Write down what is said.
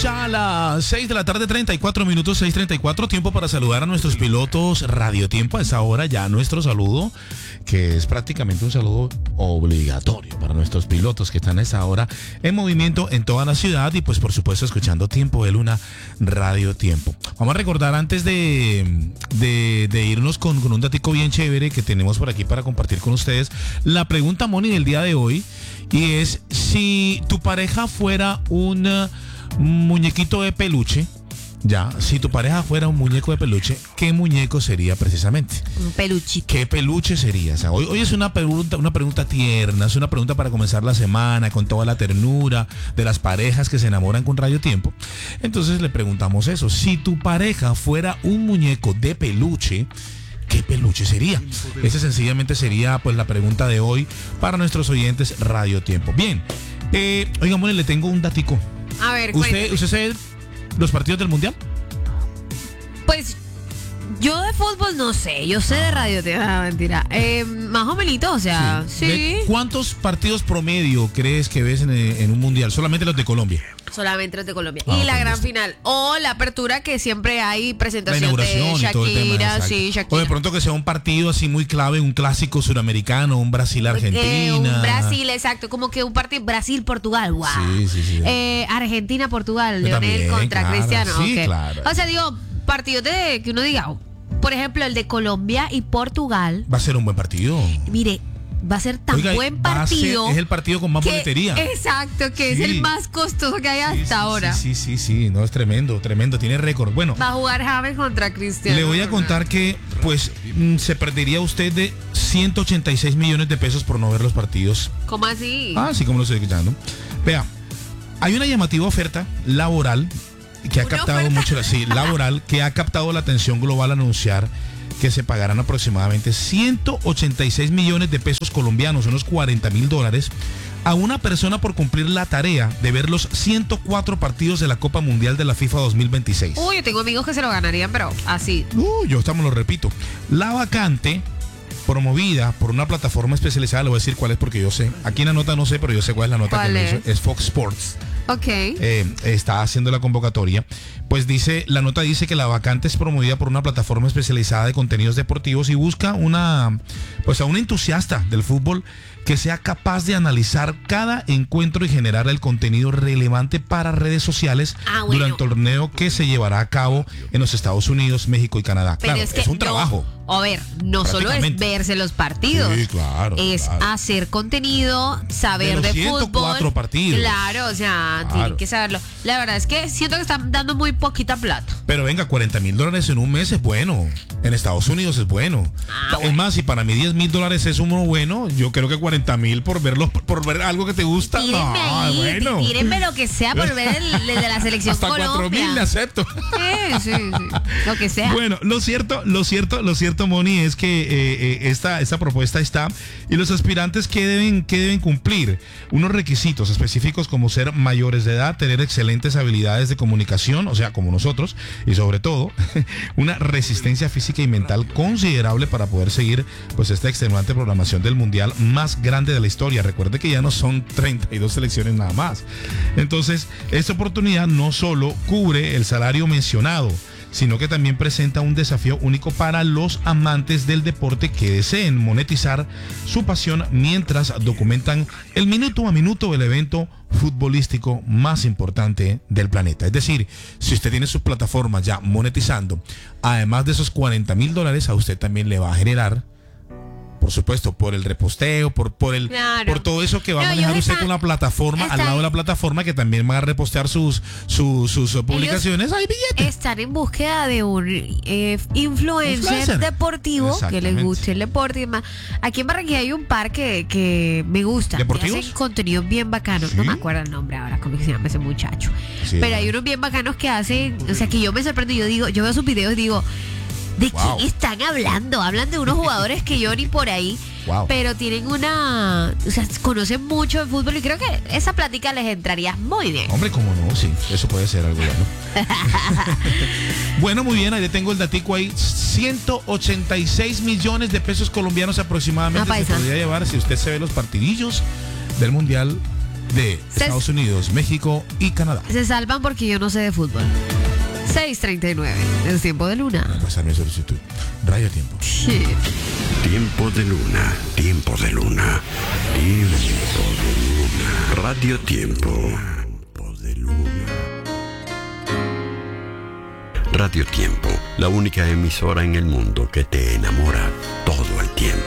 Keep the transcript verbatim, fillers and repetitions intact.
Ya a las seis de la tarde, treinta y cuatro minutos, seis treinta y cuatro, tiempo para saludar a nuestros pilotos Radio Tiempo. A esa hora ya nuestro saludo, que es prácticamente un saludo obligatorio para nuestros pilotos que están a esa hora en movimiento en toda la ciudad y pues por supuesto escuchando Tiempo de Luna Radio Tiempo. Vamos a recordar antes de, de, de irnos con, con un datico bien chévere que tenemos por aquí para compartir con ustedes la pregunta, Moni, del día de hoy, y es si tu pareja fuera un muñequito de peluche. Ya, si tu pareja fuera un muñeco de peluche, ¿qué muñeco sería precisamente? Un peluchito. ¿Qué peluche sería? O sea, hoy, hoy es una pregunta, una pregunta tierna, es una pregunta para comenzar la semana con toda la ternura de las parejas que se enamoran con Radio Tiempo. Entonces le preguntamos eso. Si tu pareja fuera un muñeco de peluche, ¿qué peluche sería? Esa sencillamente sería pues la pregunta de hoy para nuestros oyentes Radio Tiempo. Bien, eh, oiga, Moni, le tengo un datico. A ver, ¿Usted, cuéntame. ¿Usted sabe los partidos del Mundial? Pues yo de fútbol no sé, yo sé de radio, ah, mentira. Eh, más o menos, o sea, sí. ¿De ¿Cuántos partidos promedio crees que ves en, en un Mundial? Solamente los de Colombia. Solamente los de Colombia. Ah, y la ok, gran listo. final. O la apertura que siempre hay La presentación inauguración de y todo el tema. Shakira, Exacto. sí, O Shakira. de pronto que sea un partido así muy clave, un clásico suramericano, un Brasil-Argentina. Eh, un Brasil, exacto, como que un partido Brasil-Portugal, wow. Sí, sí, sí. Eh, Argentina-Portugal, Yo Leonel también, contra claro, Cristiano. sí, ok. claro. O sea, digo, partidos de que uno diga, oh, por ejemplo, el de Colombia y Portugal, Va a ser un buen partido. mire, va a ser tan Oiga, buen va a ser- partido. es el partido con más que- boletería. Exacto, que Sí. es el más costoso que hay Sí, hasta sí, ahora. Sí, sí, sí, sí, no, es tremendo, tremendo, tiene récord. Bueno, Va a jugar James contra Cristiano. le voy a contar que pues mm, se perdería usted de ciento ochenta y seis millones de pesos por no ver los partidos. ¿Cómo así? Ah, sí, como lo estoy escuchando. Vea, hay una llamativa oferta laboral que ha ¿Una captado oferta? mucho, sí, laboral, que ha captado la atención global al anunciar que se pagarán aproximadamente ciento ochenta y seis millones de pesos colombianos, unos cuarenta mil dólares, a una persona por cumplir la tarea de ver los ciento cuatro partidos de la Copa Mundial de la FIFA dos mil veintiséis. Uy, yo tengo amigos que se lo ganarían, pero así. Uh, yo estamos lo repito. La vacante promovida por una plataforma especializada, le voy a decir cuál es porque yo sé. Aquí en la nota no sé, pero yo sé cuál es la nota. ¿Cuál que es? lo hizo. Es Fox Sports. Ok. Eh, está haciendo la convocatoria. Pues dice, la nota dice que la vacante es promovida por una plataforma especializada de contenidos deportivos y busca una, pues a un entusiasta del fútbol que sea capaz de analizar cada encuentro y generar el contenido relevante para redes sociales Ah, bueno. durante el torneo que se llevará a cabo en los Estados Unidos, México y Canadá. Pero Claro, es que es un no- trabajo. A ver, no solo es Prácticamente. verse los partidos. Sí, claro, Es claro. hacer contenido, saber De de, los ciento cuatro fútbol. partidos. Claro, o sea, Claro. tienen que saberlo. La verdad es que siento que están dando muy poquita plata. Pero venga, cuarenta mil dólares en un mes es bueno. En Estados Unidos es bueno. Ah, es bueno. más, si para mí diez mil dólares es uno bueno, yo creo que cuarenta mil por verlo, por ver algo que te gusta. Tírenme no, ahí, bueno. tí- tírenme lo que sea por ver el, el de la selección Hasta Colombia. cuatro mil le acepto. Sí, sí, sí. Lo que sea. Bueno, lo cierto, lo cierto, lo cierto, Moni, es que eh, eh, esta, esta propuesta está y los aspirantes que deben, que deben cumplir unos requisitos específicos como ser mayores de edad, tener excelentes habilidades de comunicación, o sea, como nosotros, y sobre todo, una resistencia física y mental considerable para poder seguir pues esta extenuante programación del mundial más grande de la historia. Recuerde que ya no son treinta y dos selecciones nada más. Entonces, esta oportunidad no solo cubre el salario mencionado, sino que también presenta un desafío único para los amantes del deporte que deseen monetizar su pasión mientras documentan el minuto a minuto del evento futbolístico más importante del planeta. Es decir, si usted tiene su plataforma ya monetizando, además de esos cuarenta mil dólares, a usted también le va a generar, por supuesto, por el reposteo, por, por el Claro. por todo eso que va No, a manejar ellos usted están- con la plataforma, al están- lado de la plataforma que también va a repostear sus, sus, sus publicaciones. Hay billetes. Están en búsqueda de un eh, influencer, Influencer. deportivo que les Exactamente. guste el deporte y demás. Aquí en Barranquilla hay un par que, que me gusta. Que ¿Deportivos? hacen contenido bien bacano. ¿Sí? No me acuerdo el nombre ahora, cómo se llama ese muchacho. Sí, Pero hay bueno. unos bien bacanos que hacen, o sea, que yo me sorprendo. Yo digo, yo veo sus videos y digo, ¿de Wow. quién están hablando? Hablan de unos jugadores que yo ni por ahí. Wow. Pero tienen una, o sea, conocen mucho de fútbol y creo que esa plática les entraría muy bien. Hombre, cómo no, sí, eso puede ser algo bueno. Bueno, muy bien, ahí le tengo el datico ahí. ciento ochenta y seis millones de pesos colombianos aproximadamente Ah, se paisa. podría llevar si usted se ve los partidillos del Mundial de Se- Estados Unidos, México y Canadá. Se salvan porque yo no sé de fútbol. seis treinta y nueve, el tiempo de luna. Pasar mi solicitud. Radio Tiempo. Sí. Tiempo de luna, tiempo de luna, tiempo de luna. Radio Tiempo. Tiempo de luna. Radio Tiempo, la única emisora en el mundo que te enamora todo el tiempo.